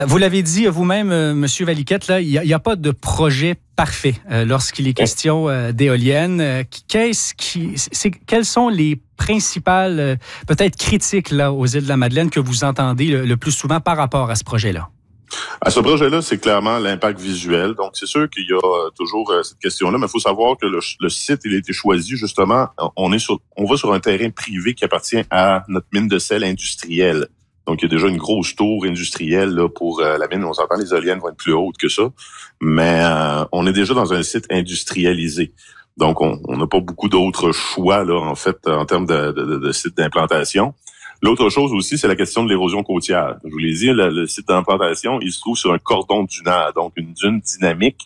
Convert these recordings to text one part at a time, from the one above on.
Vous l'avez dit vous-même, Monsieur Valiquette, là, il y a pas de projet parfait lorsqu'il est question d'éoliennes. Quelles sont les principales, peut-être critiques là aux îles de la Madeleine que vous entendez le plus souvent par rapport à ce projet-là? À ce projet-là, c'est clairement l'impact visuel. Donc, c'est sûr qu'il y a toujours cette question-là, mais il faut savoir que le site, il a été choisi justement. On va sur un terrain privé qui appartient à notre mine de sel industrielle. Donc, il y a déjà une grosse tour industrielle là, pour la mine. On s'entend, les éoliennes vont être plus hautes que ça. Mais on est déjà dans un site industrialisé. Donc, on n'a pas beaucoup d'autres choix là, en fait, en termes de site d'implantation. L'autre chose aussi, c'est la question de l'érosion côtière. Je vous l'ai dit, le site d'implantation, il se trouve sur un cordon dunaire. Donc, une dune dynamique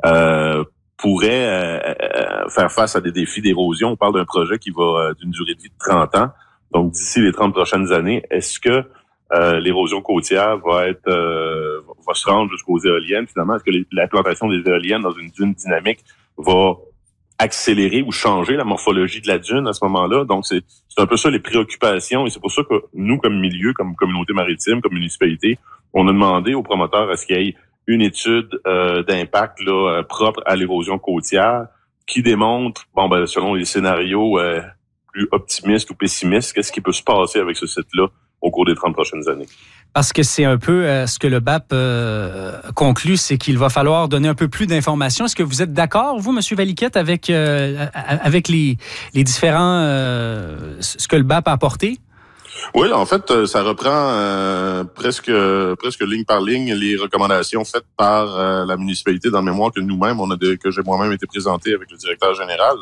pourrait faire face à des défis d'érosion. On parle d'un projet qui va d'une durée de vie de 30 ans. Donc, d'ici les 30 prochaines années, est-ce que l'érosion côtière va se rendre jusqu'aux éoliennes? Finalement, est-ce que l'implantation des éoliennes dans une dune dynamique va accélérer ou changer la morphologie de la dune à ce moment-là? Donc, c'est un peu ça les préoccupations, et c'est pour ça que nous, comme milieu, comme communauté maritime, comme municipalité, on a demandé aux promoteurs à ce qu'il y ait une étude d'impact là propre à l'érosion côtière qui démontre, selon les scénarios plus optimistes ou pessimistes, qu'est-ce qui peut se passer avec ce site-là au cours des 30 prochaines années. Parce que c'est un peu ce que le BAP conclut, c'est qu'il va falloir donner un peu plus d'informations. Est-ce que vous êtes d'accord, vous, M. Valiquette, avec les différents... ce que le BAP a apporté? Oui, en fait, ça reprend presque ligne par ligne les recommandations faites par la municipalité dans le mémoire que nous-mêmes, que j'ai moi-même été présenté avec le directeur général.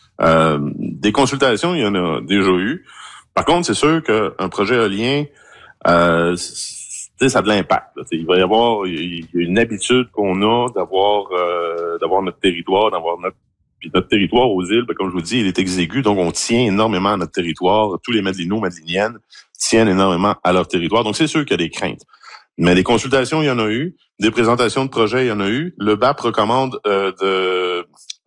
Des consultations, il y en a déjà eu. Par contre, c'est sûr qu'un projet éolien, ça a de l'impact. Là. Il va y avoir une habitude qu'on a d'avoir notre territoire, puis notre territoire aux îles, comme je vous dis, il est exigu, donc on tient énormément à notre territoire. Tous les Madelinots, Madeliniennes tiennent énormément à leur territoire. Donc c'est sûr qu'il y a des craintes. Mais des consultations, il y en a eu. Des présentations de projets, il y en a eu. Le BAP recommande de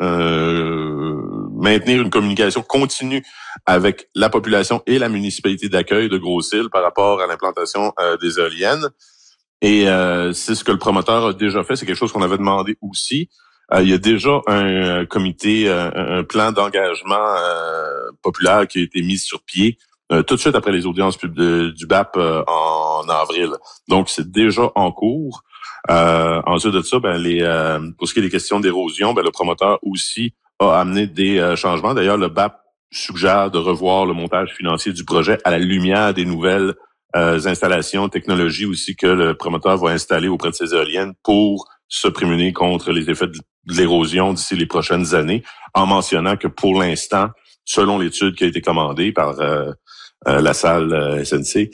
maintenir une communication continue avec la population et la municipalité d'accueil de Grosse-Île par rapport à l'implantation des éoliennes. Et c'est ce que le promoteur a déjà fait. C'est quelque chose qu'on avait demandé aussi. Il y a déjà un comité, un plan d'engagement populaire qui a été mis sur pied tout de suite après les audiences du BAP en avril. Donc, c'est déjà en cours. Ensuite de ça, pour ce qui est des questions d'érosion, le promoteur aussi a amené des changements. D'ailleurs, le BAP suggère de revoir le montage financier du projet à la lumière des nouvelles installations, technologies aussi que le promoteur va installer auprès de ses éoliennes pour se prémunir contre les effets de l'érosion d'ici les prochaines années, en mentionnant que pour l'instant, selon l'étude qui a été commandée par la salle SNC,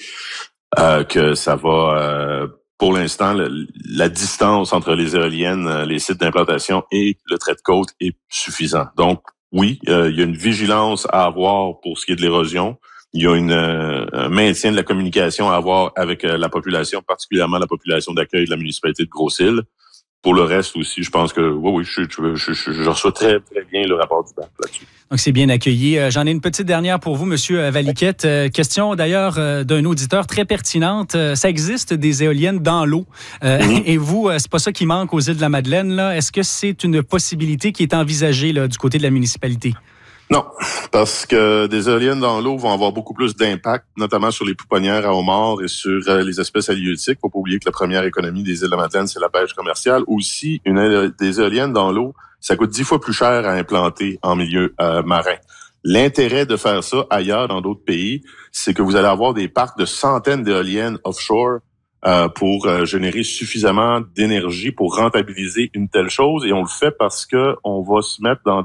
que ça va... pour l'instant, la distance entre les éoliennes, les sites d'implantation et le trait de côte est suffisant. Donc, oui, il y a une vigilance à avoir pour ce qui est de l'érosion. Il y a un maintien de la communication à avoir avec la population, particulièrement la population d'accueil de la municipalité de Grosse-Île. Pour le reste aussi, je pense que oui, je reçois très, très bien le rapport du BAP là-dessus. Donc, c'est bien accueilli. J'en ai une petite dernière pour vous, Monsieur Valiquette. Question d'ailleurs d'un auditeur très pertinente. Ça existe des éoliennes dans l'eau. Et vous, c'est pas ça qui manque aux îles de la Madeleine, là. Est-ce que c'est une possibilité qui est envisagée là, du côté de la municipalité? Non, parce que des éoliennes dans l'eau vont avoir beaucoup plus d'impact, notamment sur les pouponnières à homards et sur les espèces halieutiques. Faut pas oublier que la première économie des îles de la Madeleine, c'est la pêche commerciale. Aussi, des éoliennes dans l'eau, ça coûte 10 fois plus cher à implanter en milieu marin. L'intérêt de faire ça ailleurs, dans d'autres pays, c'est que vous allez avoir des parcs de centaines d'éoliennes offshore pour générer suffisamment d'énergie pour rentabiliser une telle chose. Et on le fait parce que on va se mettre dans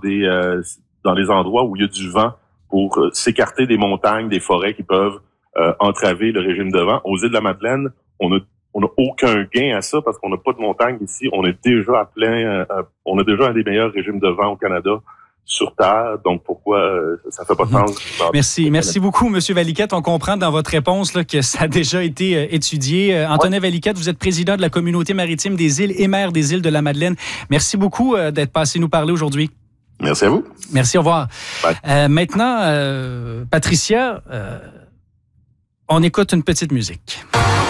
des endroits où il y a du vent pour s'écarter des montagnes, des forêts qui peuvent entraver le régime de vent. Aux îles de la Madeleine, on n'a aucun gain à ça parce qu'on n'a pas de montagne ici. On est déjà on a déjà un des meilleurs régimes de vent au Canada sur Terre. Donc, pourquoi ça fait pas de sens? Merci beaucoup, M. Valiquette. On comprend dans votre réponse là, que ça a déjà été étudié. Antonin Valiquette, vous êtes président de la communauté maritime des îles et maire des îles de la Madeleine. Merci beaucoup d'être passé nous parler aujourd'hui. Merci à vous. Merci, au revoir. Maintenant, Patricia, on écoute une petite musique.